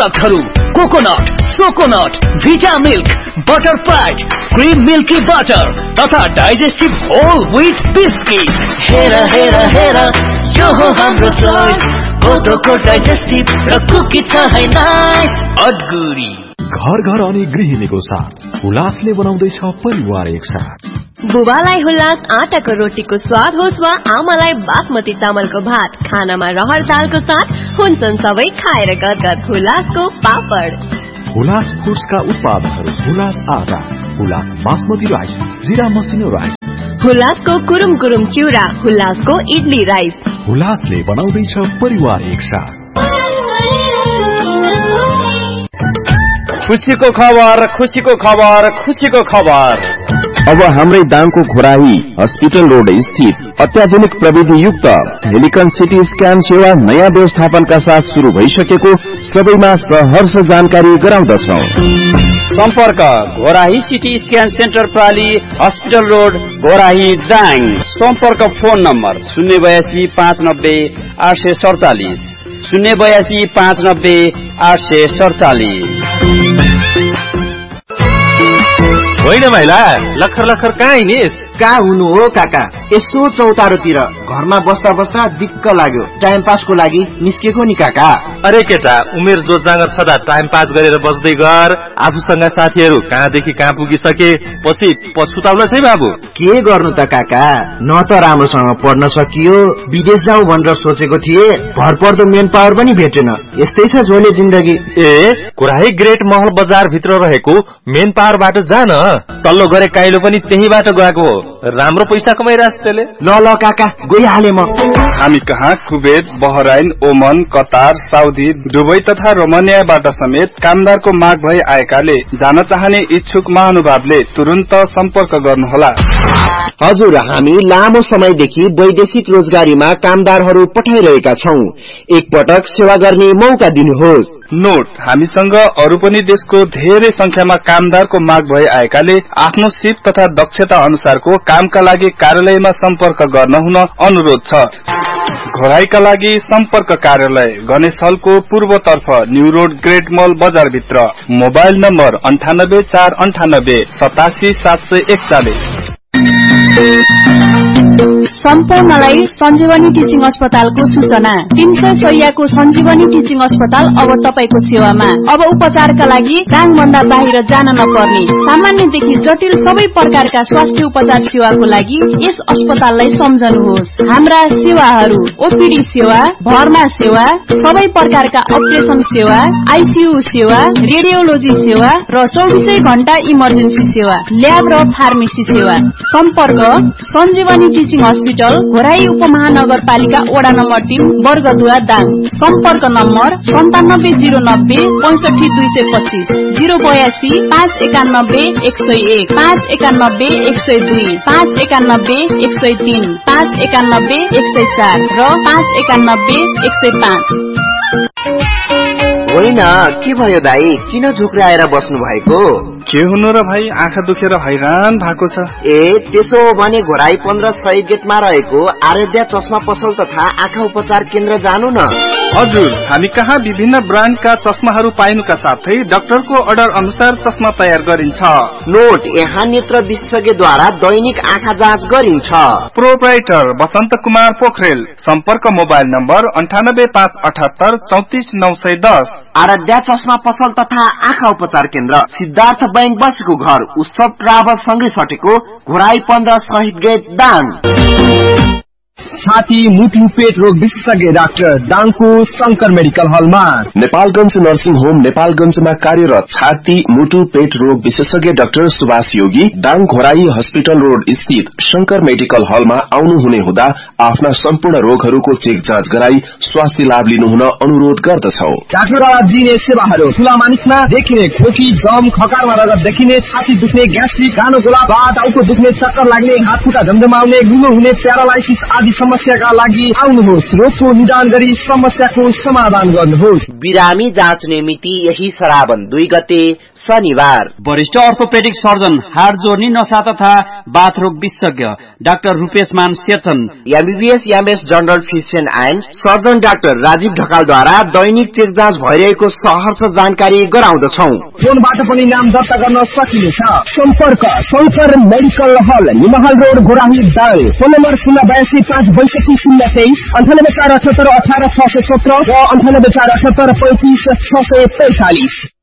प्रोडक्टहरू कोकोनट, चोकोनट, भिटा milk, butter प्याट, cream milky butter तथा digestive whole wheat biscuit. हेर हेर हेर यो हो हाम्रो चोइस, कोदोको डाइजेस्टिभ र कुकी छ है नाइस अद्गुरी। घर घर अनि गृहिणीको साथ हुलासले बनाउँदैछ परिवार एकसाथ। बुबालाई हुलास आटाको रोटीको स्वाद होस् वा आमालाई बासमती चामलको भात, खानामा रहर दालको साथ हुन्छन् सबै खाएर गदगद हुलासको पापड। हुलास फुड्सका उत्पादनहरू हुलास आटा, हुलास बासमती राइस, जिरा मसिनो राइस, हुलासको कुरुम कुरुम चिउरा, हुलासको इडली राइस। हुलासले बनाउँदैछ परिवार एकसाथ। खुसीको खबर, खुसीको खबर, खुसीको खबर। अब हाम्रै दाङको घोराही हस्पिटल रोड स्थित अत्याधुनिक प्रविधि युक्त हेलिकन सिटी स्क्यान सेवा नयाँ व्यवस्थापनका साथ शुरू भइसकेको सबैमा सहर्ष जानकारी गराउँदछौ। सम्पर्क Ghorahi CT scan centre प्राली hospital road Ghorahi Dang. सम्पर्क फोन नम्बर 082 590 847 082 590 847। होइन महिला लखर लखर कहाँ हिँडिस? कहाँ हुनु हो काका, यसो चौतारोतिर घरमा बस्दा बस्दा दिक्क लाग्यो, टाइम पासको लागि निस्केको नि काका। अरे केटा, उमेर जोस जाँगर छदा टाइम पास गरेर बस्दै गर। आफूसँग साथीहरू कहाँदेखि कहाँ पुगिसके, पछि पछुताउला छै बाबु। के गर्नु त काका, न त राम्रोसँग पढ्न सकियो, विदेश जाउँ भनेर सोचेको थिए, भरपर्दो मेन पावर पनि भेटेन। यस्तै छ झोले जिन्दगी। ए घोराही ग्रेट महल बजार भित्र रहेको मेन पावर बाटो जान, तल्लो गरे काइलो पनि त्यहीबाट गएको हो। राम्रो पैसा कमाइरहेछ त्यसले। ल ल काका गइहाले म। हामी कहाँ कुवेत, बहराइन, ओमन, कतार, साउदी, दुबई तथा रोमानियाबाट समेत कामदारको माग भई आएकाले जान चाहने इच्छुक महानुभावले तुरुन्त सम्पर्क गर्नुहोला। हजुर, हामी लामो समयदेखि वैदेशिक रोजगारीमा कामदारहरू पठाइरहेका छौं। एकपटक सेवा गर्ने मौका दिनुहोस्। नोट, हामीसँग अरू पनि देशको धेरै संख्यामा कामदारको माग भई आएकाले आफ्नो सिप तथा दक्षता अनुसारको कामका लागि कार्यालयमा सम्पर्क गर्न हुन अनुरोध छ। घोराईका लागि सम्पर्क कार्यालय गणेश हलको पूर्वतर्फ न्यू रोड ग्रेट मल बजार भित्र। Mobile number 98 498 87 741। सम्पूर्णलाई सञ्जीवनी टिचिङ अस्पतालको सूचना। 300 शैय्याको सञ्जीवनी टिचिङ अस्पताल अब तपाईको सेवामा। अब उपचारका लागि दाङ भन्दा बाहिर जान नपर्ने, सामान्यदेखि जटिल सबै प्रकारका स्वास्थ्य उपचार सेवाको लागि यस अस्पताललाई सम्झनुहोस्। हाम्रा सेवाहरू ओपीडी सेवा, भर्ना सेवा, सबै प्रकारका अपरेसन सेवा, आईसीयू सेवा, रेडियोलोजी सेवा र 24 घण्टा इमर्जेन्सी सेवा, ल्याब र फार्मेसी सेवा। सम्पर्क सञ्जीवनी टिचिङ हस्पिटल, घोराई उपमहानगरपालिका वडा नम्बर 3 वर्गदुवा दाङ। सम्पर्क नम्बर 97090 65225 082 591 101 591 102 591 103 591 104 र 591 105। होइन, के भयो दाई, किन झुक्राएर बस्नु भएको? के हुनु र भाइ, आँखा दुखेर हैरान भएको छ। ए त्यसो हो भने घोराई 15 सय गेटमा रहेको आराध्या चस्मा पसल तथा आँखा उपचार केन्द्र जानु न। हजुर, हामी कहाँ विभिन्न ब्रान्डका चस्माहरू पाइनुका साथै डाक्टरको अर्डर अनुसार चस्मा तयार गरिन्छ। नोट, यहाँ नेत्र विशेषज्ञद्वारा दैनिक आँखा जाँच गरिन्छ। प्रोप्राइटर बसन्त कुमार पोखरेल। सम्पर्क मोबाइल नम्बर 98 578 34 910। आराध्या चस्मा पसल तथा आँखा उपचार केन्द्र, सिद्धार्थ बैंक बसेको घर, उत्सव ट्राभल सँगै सटेको, घोराई 15 शहीद गेट दाङ। छाती मुटु पेट रोग विशेषज्ञ डाक्टर दाङको शंकर मेडिकल हलमा। नेपालगञ्ज नर्सिङ होम नेपालगञ्जमा कार्यरत छाती मुटु पेट रोग विशेषज्ञ डाक्टर सुभाष योगी दाङ घोराई हस्पिटल रोड स्थित शंकर मेडिकल हलमा आउनुहुने हुँदा आफ्ना सम्पूर्ण रोगहरूको चेक जाँच गराई स्वास्थ्य लाभ लिनुहुन अनुरोध गर्दछौ। डाक्टरद्वारा दिइने सेवाहरू ठूला मानिसमा देखिने खोकी, दम, खकारमा रगत देखिने, छाती दुख्ने, ग्यास्ट्रिक, गानो गोला, टाउको दुख्ने, चक्कर लाग्ने, हात खुट्टा झमझमाउने, गुलो हुने, प्यारालाइसिस आदि समस्याका लागि आउनुहोस्। रोगको निदान गरी समस्याको समाधान गर्नुहोस्। बिरामी जाँच्ने मिति यही श्रावण 2 गते शनिबार। वरिष्ठ अर्थोपेडिक सर्जन, हाड जोर्नी, नसा तथा बाथरोग विशेषज्ञ doctor रूपेशमान सेचन, MBBS MS general physician and surgeon doctor Rajiv ढकालद्वारा Dainik check जाँच भइरहेको सहर्ष जानकारी गराउँदछौ। फोनबाट पनि नाम दर्ता गर्न सकिनेछ। सम्पर्क शंकर मेडिकल हल, निमहाल रोड, गोराही, दाङ। फोन नम्बर 082 5 62 023 98 478 18 617 र 98 478 35 643।